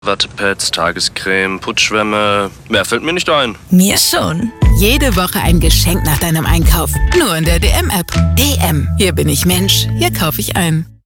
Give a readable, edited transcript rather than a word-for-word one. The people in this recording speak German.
Wattepads, Tagescreme, Putzschwämme. Mehr fällt mir nicht ein. Mir schon. Jede Woche ein Geschenk nach deinem Einkauf. Nur in der DM-App. DM. Hier bin ich Mensch. Hier kaufe ich ein.